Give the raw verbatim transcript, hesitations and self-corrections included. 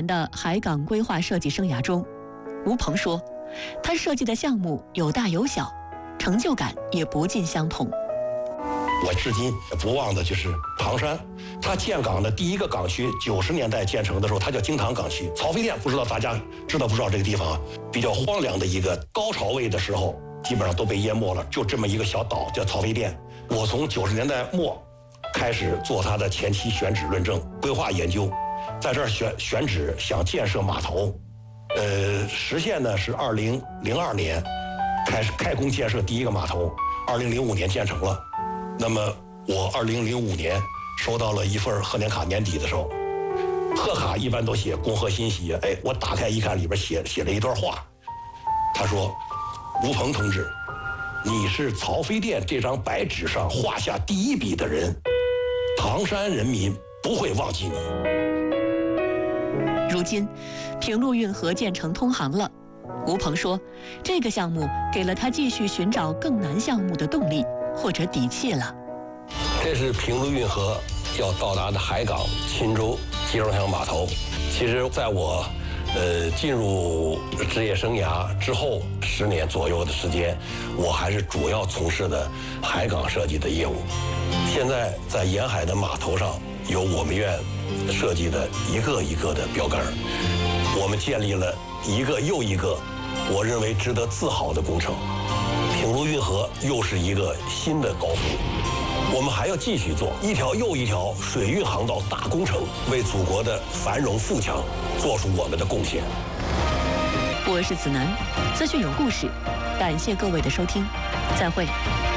的海港规划设计生涯中，吴鹏说，他设计的项目有大有小，成就感也不尽相同。 我至今不忘的就是唐山，它建港的第一个港区，九十年代建成的时候，它叫京塘港区。曹妃甸不知道大家知道不知道这个地方啊？比较荒凉的一个，高潮位的时候基本上都被淹没了，就这么一个小岛叫曹妃甸。我从九十年代末开始做它的前期选址论证、规划研究，在这儿选选址想建设码头，呃，实现呢是二零零二年开始开工建设第一个码头，二零零五年建成了。那么我二零零五年收到了一份贺年卡，年底的时候，贺卡一般都写恭贺欣喜，哎，我打开一看，里边写写了一段话，他说：“吴鹏同志，你是曹妃甸这张白纸上画下第一笔的人，唐山人民不会忘记你。” 如今，平陆运河建成通航了，吴鹏说，这个项目给了他继续寻找更难项目的动力或者底气了。 这是平陆运河要到达的海港钦州集装箱码头。其实，在我呃进入职业生涯之后十年左右的时间，我还是主要从事的海港设计的业务。现在在沿海的码头上，有我们院设计的一个一个的标杆，我们建立了一个又一个我认为值得自豪的工程。平陆运河又是一个新的高峰，我们还要继续做一条又一条水运航道大工程，为祖国的繁荣富强做出我们的贡献。 我是子楠，资讯有故事，感谢各位的收听，再会。